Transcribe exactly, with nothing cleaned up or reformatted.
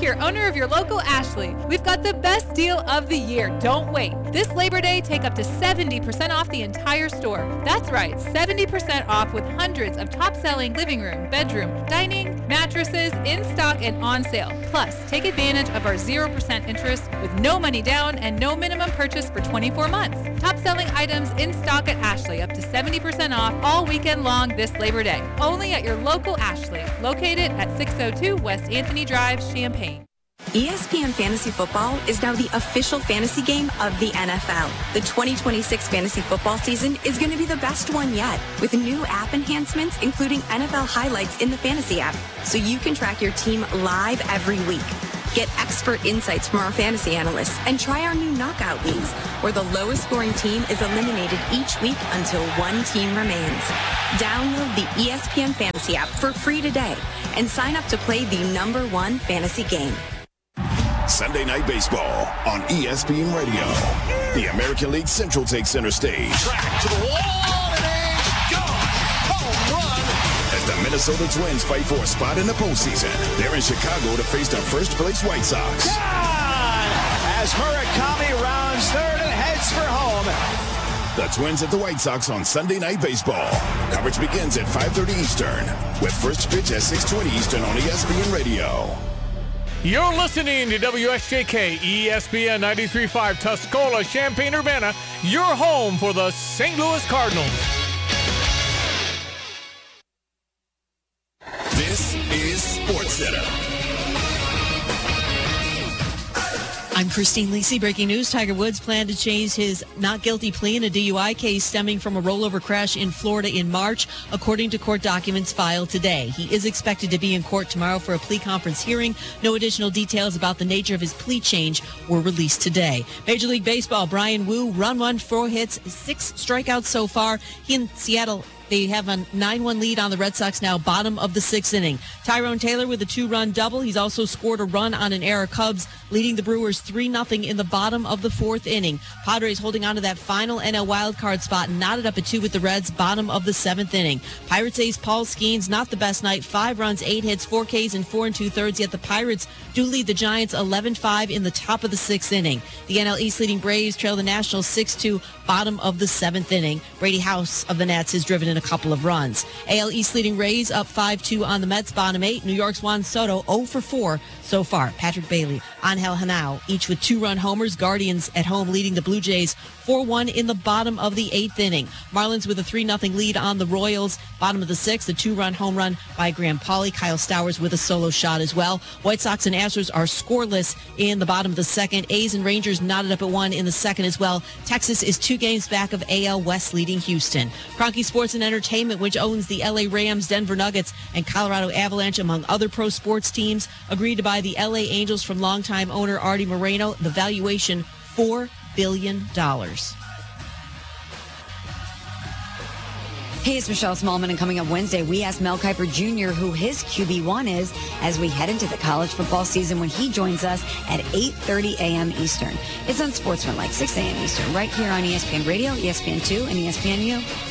Secure, owner of your local Ashley. We've got the best deal of the year. Don't wait. This Labor Day, take up to seventy percent off the entire store. That's right, seventy percent off with hundreds of top-selling living room, bedroom, dining, mattresses in stock and on sale. Plus, take advantage of our zero percent interest with no money down and no minimum purchase for twenty-four months. Top-selling items in stock at Ashley, up to seventy percent off all weekend long this Labor Day. Only at your local Ashley, located at six oh two West Anthony Drive, Champaign. E S P N Fantasy Football is now the official fantasy game of the N F L. The twenty twenty-six fantasy football season is going to be the best one yet, with new app enhancements, including N F L highlights in the fantasy app, so you can track your team live every week. Get expert insights from our fantasy analysts and try our new knockout leagues, where the lowest scoring team is eliminated each week until one team remains. Download the E S P N Fantasy app for free today and sign up to play the number one fantasy game. Sunday Night Baseball on E S P N Radio. The American League Central takes center stage. Track to the wall, and it's gone. Home run. As the Minnesota Twins fight for a spot in the postseason, they're in Chicago to face the first-place White Sox. Gone! As Murakami rounds third and heads for home. The Twins at the White Sox on Sunday Night Baseball. Coverage begins at five thirty Eastern, with first pitch at six twenty Eastern on E S P N Radio. You're listening to W S J K E S P N ninety-three point five Tuscola, Champaign-Urbana, your home for the Saint Louis Cardinals. This is SportsCenter. I'm Christine Lisi. Breaking news, Tiger Woods planned to change his not guilty plea in a D U I case stemming from a rollover crash in Florida in March, according to court documents filed today. He is expected to be in court tomorrow for a plea conference hearing. No additional details about the nature of his plea change were released today. Major League Baseball, Brian Wu, run one, four hits, six strikeouts so far. He in Seattle, they have a nine one lead on the Red Sox now, bottom of the sixth inning. Tyrone Taylor with a two-run double. He's also scored a run on an error. Cubs leading the Brewers three nothing in the bottom of the fourth inning. Padres holding on to that final N L wildcard spot, knotted up at two with the Reds, bottom of the seventh inning. Pirates ace Paul Skeens, not the best night. Five runs, eight hits, four Ks, and four and two-thirds, yet the Pirates do lead the Giants eleven five in the top of the sixth inning. The N L East leading Braves trail the Nationals six two, bottom of the seventh inning. Brady House of the Nats has driven in a couple of runs. A L East leading Rays up five two on the Mets, bottom eight. New York's Juan Soto oh for four so far. Patrick Bailey, Angel Hanao, each with two-run homers. Guardians at home leading the Blue Jays four one in the bottom of the eighth inning. Marlins with a three nothing lead on the Royals, bottom of the sixth. A two-run home run by Graham Pauley. Kyle Stowers with a solo shot as well. White Sox and Astros are scoreless in the bottom of the second. A's and Rangers knotted up at one in the second as well. Texas is two games back of A L West leading Houston. Kroenke Sports and Entertainment, which owns the L A Rams, Denver Nuggets, and Colorado Avalanche, among other pro sports teams, agreed to buy the L A Angels from longtime owner Artie Moreno. The valuation, four billion dollars. Hey, it's Michelle Smallman, and coming up Wednesday, we asked Mel Kiper Junior who his Q B one is as we head into the college football season when he joins us at eight thirty a.m. Eastern. It's on Sportsman, like six a.m. Eastern, right here on E S P N Radio, E S P N two, and E S P N U.